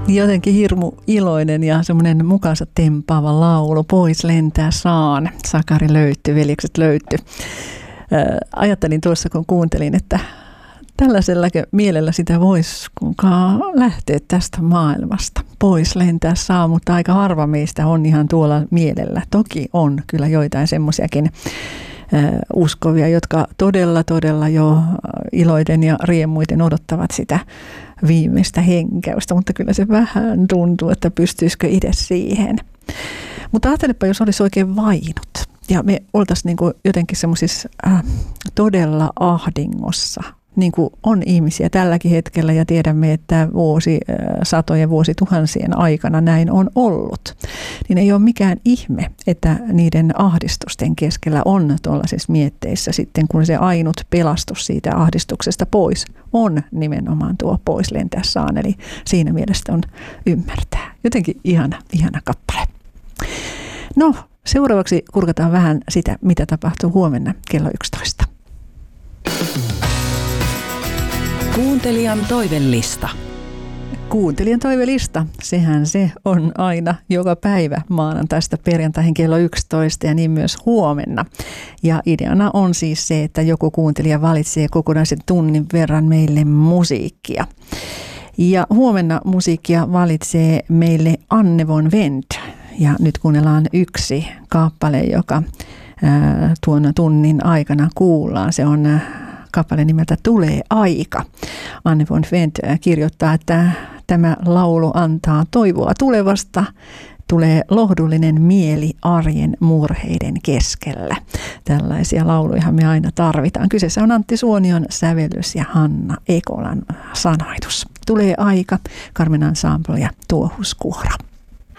Jotenkin hirmu iloinen ja semmoinen mukaansa tempaava laulu. Pois lentää saan. Sakari Löytty, veljekset Löytty. Ajattelin tuossa, kun kuuntelin, että tällaisella mielellä sitä voisi kuinkaan lähteä tästä maailmasta. Pois lentää saa, mutta aika harva meistä on ihan tuolla mielellä. Toki on kyllä joitain semmoisiakin uskovia, jotka todella jo iloiten ja riemuiten odottavat sitä viimeistä henkäystä, mutta kyllä se vähän tuntuu, että pystyisikö itse siihen. Mutta ajattelepa, jos olisi oikein vainut ja me oltaisiin niin jotenkin semmoisissa todella ahdingossa, niin kuin on ihmisiä tälläkin hetkellä ja tiedämme, että satojen vuosituhansien aikana näin on ollut, niin ei ole mikään ihme, että niiden ahdistusten keskellä on tuollaisissa mietteissä sitten, kun se ainut pelastus siitä ahdistuksesta pois on nimenomaan tuo pois lentää saan, eli siinä mielessä on ymmärtää. Jotenkin ihana kappale. No, seuraavaksi kurkataan vähän sitä, mitä tapahtuu huomenna kello 11. Kuuntelijan toivelista. Kuuntelijan toivelista, sehän se on aina joka päivä maanantaista perjantaihin kello 11 ja niin myös huomenna. Ja ideana on siis se, että joku kuuntelija valitsee kokonaisen tunnin verran meille musiikkia. Ja huomenna musiikkia valitsee meille Anne von Wendt. Ja nyt kuunnellaan yksi kappale, joka tuon tunnin aikana kuullaan. Se on kappale nimeltä Tulee aika. Anne von Wendt kirjoittaa, että tämä laulu antaa toivoa tulevasta. Tulee lohdullinen mieli arjen murheiden keskellä. Tällaisia lauluja me aina tarvitaan. Kyseessä on Antti Suonion sävellys ja Hanna Ekolan sanoitus. Tulee aika, Carmen Ensemble ja Tuohuskuoro.